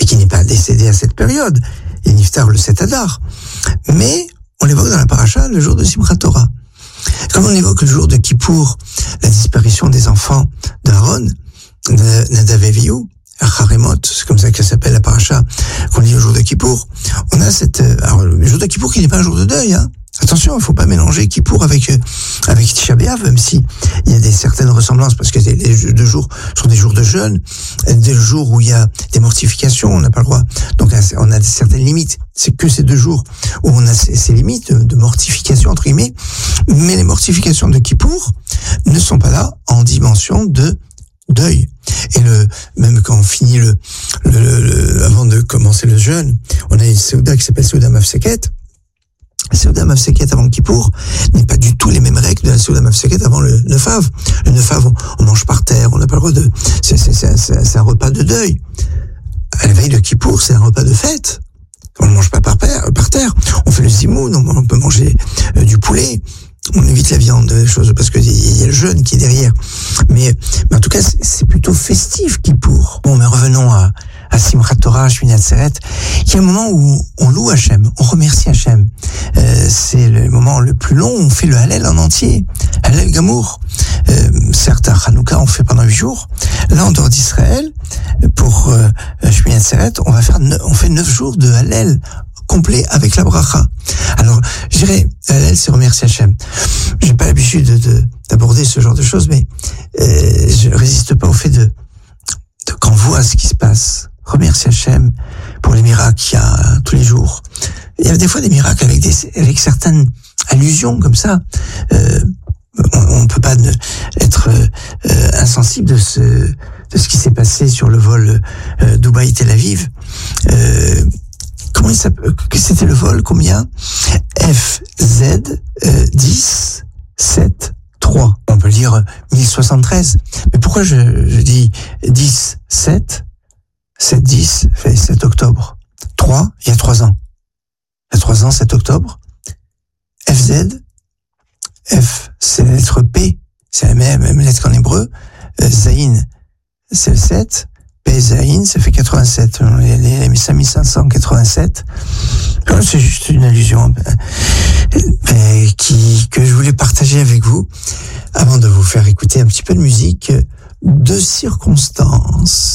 et qui n'est pas décédé à cette période. Il est niftar le 7 Adar. Mais on l'évoque dans la paracha le jour de Simchat Torah. Comme on évoque le jour de Kippour, la disparition des enfants d'Aaron, Nadav et Avihu, Haremot, c'est comme ça que s'appelle la paracha qu'on lit au jour de Kippour. On a alors le jour de Kippour qui n'est pas un jour de deuil, hein. Attention, il ne faut pas mélanger Kippour avec Tisha B'Av, même si il y a certaines ressemblances, parce que les 2 jours sont des jours de jeûne, des jours où il y a des mortifications, on n'a pas le droit. Donc on a certaines limites. C'est que ces 2 jours où on a ces limites de mortification, entre guillemets. Mais les mortifications de Kippour ne sont pas là en dimension de deuil. Et même quand on finit avant de commencer le jeûne, on a une Seuda qui s'appelle Seuda Mafseket. La Seuda Mafseket avant le Kippour n'est pas du tout les mêmes règles de la Seuda Mafseket avant le 9 Av. Le 9 Av, on mange par terre, on n'a pas le droit c'est un repas de deuil. À la veille de Kippour, c'est un repas de fête. On ne mange pas par terre. On fait le zimoun, on peut manger du poulet. On évite la viande, des choses, parce qu'il y a le jeûne qui est derrière. Mais en tout cas, c'est plutôt festif Kippour. Bon, mais revenons à Simchat Torah, Shmini Atzeret. Il y a un moment où on loue Hachem, on remercie Hachem. C'est le moment le plus long où on fait le Hallel en entier. Hallel Gamour. Certes, à Hanouka, on fait pendant 8 jours. Là, en dehors d'Israël, pour Shmini Atzeret, on fait 9 jours de Hallel complet avec la bracha. Alors, je dirais, Hallel, c'est remercier Hachem. J'ai pas l'habitude d'aborder ce genre de choses, mais je résiste pas au fait de quand on voit ce qui se passe, remercier Hachem pour les miracles qu'il y a tous les jours. Il y a des fois des miracles avec certaines allusions comme ça. On ne peut pas être insensible de ce qui s'est passé sur le vol Dubaï-Tel Aviv. Comment il s'appelle? C'était le vol combien? FZ 10 7 3. On peut dire 1073. Mais pourquoi je dis 10 7? 7 10 fait 7 octobre. 3, il y a 3 ans. Il y a 3 ans, 7 octobre. FZ, F, c'est la lettre P, c'est la même lettre qu'en hébreu. Zayin, c'est le 7. P, Zayin, ça fait 87. Les 5587. C'est juste une allusion que je voulais partager avec vous avant de vous faire écouter un petit peu de musique de circonstance.